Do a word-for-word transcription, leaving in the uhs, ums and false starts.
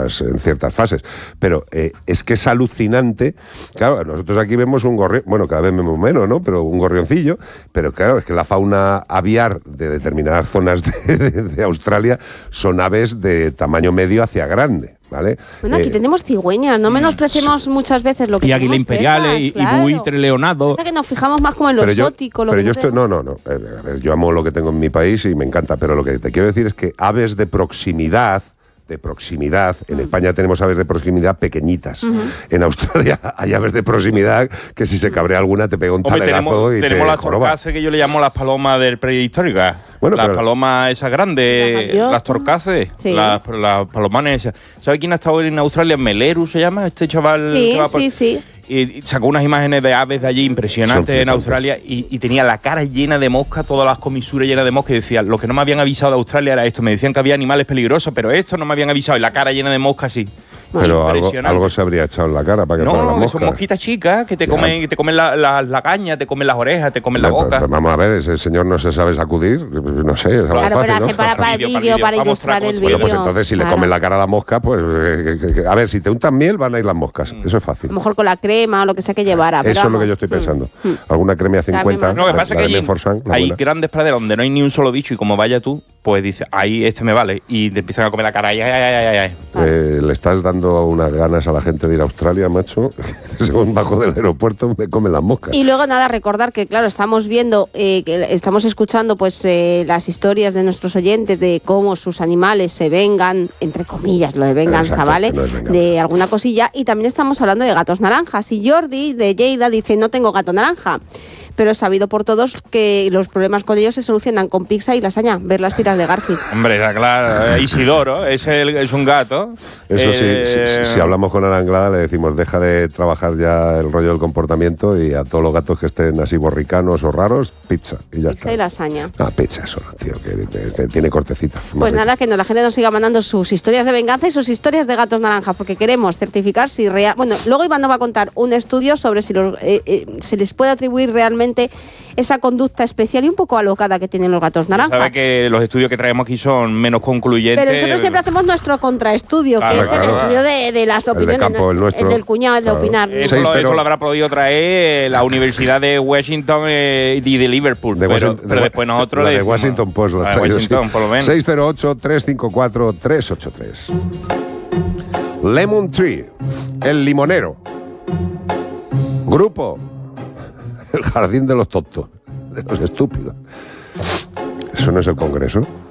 ciertas, en ciertas fases. Pero eh, es que es alucinante. Claro, nosotros aquí vemos un gorrión, bueno, cada vez vemos menos, ¿no? Pero un gorrioncillo. Pero claro, es que la fauna aviar de determinadas zonas de, de, de Australia son aves de tamaño medio hacia grande. ¿Vale? Bueno, aquí eh, tenemos cigüeñas, no menospreciemos sí. muchas veces lo que y águila imperiales cercas, y, claro. y buitre leonado. O sea que nos fijamos más como en lo pero exótico. Yo, lo pero que yo no estoy, no, no, no. A ver, yo amo lo que tengo en mi país y me encanta, pero lo que te quiero decir es que aves de proximidad, de proximidad, en uh-huh. España tenemos aves de proximidad pequeñitas. Uh-huh. En Australia hay aves de proximidad que si se cabrea alguna te pega un Hombre, talegazo tenemos, y tenemos te las torcaces que yo le llamo las palomas del prehistórica. Bueno, las pero, palomas esas grandes, las torcaces, sí. las, las palomanes esas. ¿Sabe quién ha estado en Australia? Meleru se llama, este chaval. Sí, que va por... sí, sí. Y sacó unas imágenes de aves de allí impresionantes en Australia y, y tenía la cara llena de moscas, todas las comisuras llenas de moscas y decía, lo que no me habían avisado de Australia era esto, me decían que había animales peligrosos, pero esto no me habían avisado y la cara llena de moscas sí. Pero algo, algo se habría echado en la cara para que no, fueran las moscas. No, son mosquitas chicas que te ya. comen, que te comen la, la, la caña, te comen las orejas, te comen la boca. Pero, pero vamos a ver, ese señor no se sabe sacudir, no sé, es algo claro, fácil, pero ¿no? hace para, para el vídeo, para, para ilustrar el vídeo. Bueno, pues entonces si claro. le comen la cara a la mosca, pues eh, que, que, a ver, si te untan miel van a ir las moscas, mm. eso es fácil. A lo mejor con la crema o lo que sea que llevara. Eso pero es vamos. lo que yo estoy pensando. Mm. Alguna cremia cincuenta. No, lo que pasa es que hay, Forsan, hay grandes praderas donde no hay ni un solo bicho y como vaya tú, pues dices, ahí este me vale. Y te empiezan a comer la cara. Ay, ay, ay, ay, ay. Eh, le estás dando unas ganas a la gente de ir a Australia, macho. Según bajo del aeropuerto me comen las moscas. Y luego nada, recordar que claro, estamos viendo, eh, que estamos escuchando pues eh, las historias de nuestros oyentes de cómo sus animales se vengan, entre comillas, lo de venganza, exacto, ¿vale? No es venganza. De alguna cosilla. Y también estamos hablando de gatos naranjas. Y Jordi, de Lleida, dice, no tengo gato naranja. Pero es sabido por todos que los problemas con ellos se solucionan con pizza y lasaña. Ver las tiras de Garfield. Hombre, claro, Isidoro es, el, es un gato. Eso eh, sí, si, si hablamos con Ana Anglada le decimos deja de trabajar ya el rollo del comportamiento y a todos los gatos que estén así borricanos o raros, pizza y ya pizza está. y lasaña. Ah, pizza solo, tío, que, que, que tiene cortecita. Pues nada, que no, la gente nos siga mandando sus historias de venganza y sus historias de gatos naranjas, porque queremos certificar si real... Bueno, luego Iván nos va a contar un estudio sobre si los, eh, eh, se les puede atribuir realmente esa conducta especial y un poco alocada que tienen los gatos naranjas. Sabe que los estudios que traemos aquí son menos concluyentes. Pero nosotros siempre hacemos nuestro contraestudio, claro, que es claro, el estudio de, de las opiniones. El, de campo, el, nuestro, el del cuñado, el claro. de opinar. Eso, lo, eso lo habrá podido traer la Universidad de Washington eh, y de Liverpool. De pero, Washington, pero después nosotros la le de decimos, Washington Post. La de Washington, sí. Por lo menos. seis cero ocho, tres cinco cuatro, tres ocho tres. Lemon Tree, el limonero. Grupo, el jardín de los tontos, de los estúpidos. ¿Eso no es el Congreso?